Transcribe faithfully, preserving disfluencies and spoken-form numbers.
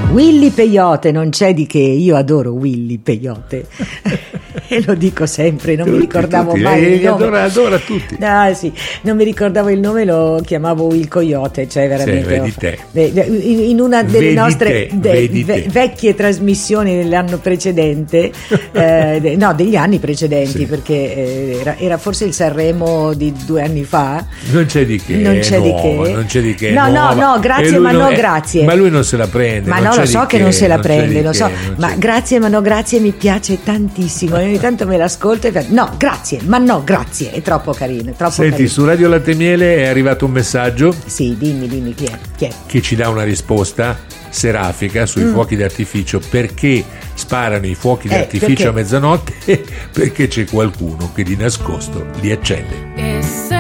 Willy Peyote, non c'è di che, io adoro Willy Peyote e lo dico sempre, non tutti, mi ricordavo tutti. mai eh, il nome. Adora, adora tutti. Ah, sì, non mi ricordavo il nome, lo chiamavo Will Coyote, cioè veramente. Sì, vedi te. In, in una delle vedi nostre te, de, vedi ve, te. vecchie trasmissioni dell'anno precedente, eh, de, no, degli anni precedenti, sì. perché eh, era, era forse il Sanremo di due anni fa. Non c'è di che, non c'è nuova, di che, non c'è di che. No, nuova. no, no, grazie, ma non, no, eh, grazie. Ma lui non se la prende. Ma non no, c'è lo so di che, che non se la non prende, lo so, che, ma grazie, ma no, grazie, mi piace tantissimo. E ogni tanto me l'ascolto e faccio, no, grazie, ma no, grazie. È troppo carino, è troppo Senti, carino. su Radio Latte e Miele è arrivato un messaggio. Sì, dimmi, dimmi chi è, chi è? Che ci dà una risposta serafica sui mm. fuochi d'artificio. Perché sparano i fuochi eh, d'artificio perché? a mezzanotte? Perché c'è qualcuno che di nascosto li accende.